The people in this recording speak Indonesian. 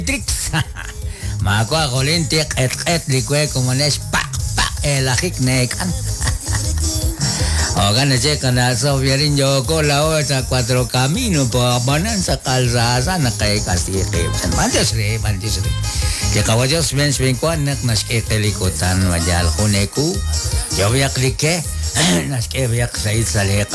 tricks. Mako ako lintik et likwe kumones pak elahik nekan. O kan aja kana Sofianin Joko lao sa 4 Camino po abanan sa kalsasa na kay kasih mantis re. Ya kawajas men swingkuan nak naske telikutan wajal kuneku. Yo biak like naske biak sa